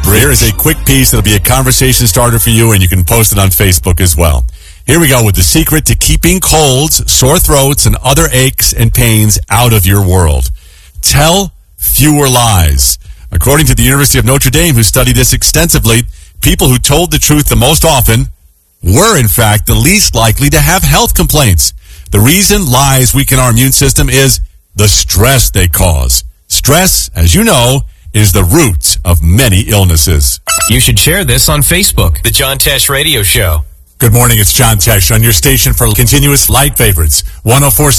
secret. Here is a quick piece that'll be a conversation starter for you, and you can post it on Facebook as well. Here we go with the secret to keeping colds, sore throats, and other aches and pains out of your world. Tell fewer lies. According to the University of Notre Dame, who studied this extensively, people who told the truth the most often were, in fact, the least likely to have health complaints. The reason lies weaken our immune system is the stress they cause. Stress, as you know, is the root of many illnesses. You should share this on Facebook. The John Tesh Radio Show. Good morning, it's John Tesh on your station for continuous light favorites. 104.7